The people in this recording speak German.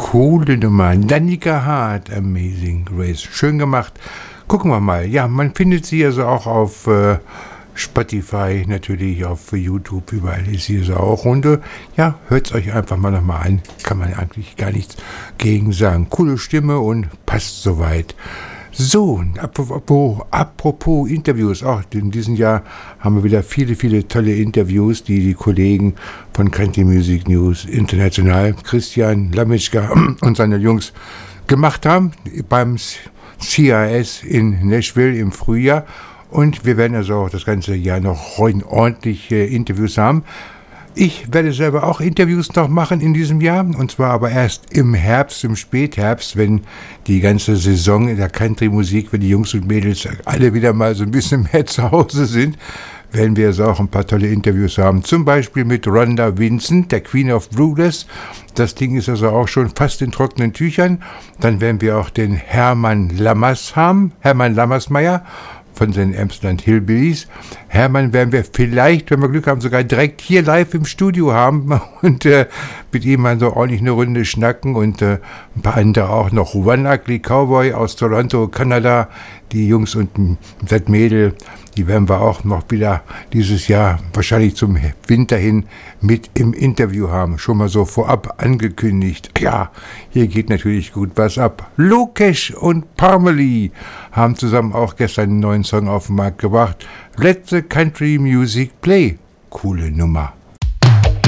Coole Nummer. Danica Hart, Amazing Grace. Schön gemacht. Gucken wir mal. Ja, man findet sie also auch auf Spotify, natürlich auf YouTube, überall ist sie also auch. Und ja, hört es euch einfach mal nochmal an. Kann man eigentlich gar nichts gegen sagen. Coole Stimme und passt soweit. So, apropos Interviews, auch in diesem Jahr haben wir wieder viele tolle Interviews, die die Kollegen von Country Music News International, Christian Lamitschka und seine Jungs gemacht haben beim CIS in Nashville im Frühjahr. Und wir werden also auch das ganze Jahr noch ordentliche Interviews haben. Ich werde selber auch Interviews noch machen in diesem Jahr, und zwar aber erst im Herbst, im Spätherbst, wenn die ganze Saison in der Country-Musik, wenn die Jungs und Mädels alle wieder mal so ein bisschen mehr zu Hause sind, werden wir also auch ein paar tolle Interviews haben. Zum Beispiel mit Rhonda Vincent, der Queen of Bluegrass. Das Ding ist also auch schon fast in trockenen Tüchern. Dann werden wir auch den Hermann Lammers haben, Hermann Lammersmeyer von den Amsterdam Hillbillies. Hermann werden wir vielleicht, wenn wir Glück haben, sogar direkt hier live im Studio haben und mit ihm also ordentlich eine Runde schnacken und ein paar andere auch noch. One Ugly Cowboy aus Toronto, Kanada, die Jungs und das Mädel, die werden wir auch noch wieder dieses Jahr wahrscheinlich zum Winter hin mit im Interview haben. Schon mal so vorab angekündigt. Ja, hier geht natürlich gut was ab. Lokesh und Parmalee haben zusammen auch gestern einen neuen Song auf den Markt gebracht. Let the Country Music Play. Coole Nummer.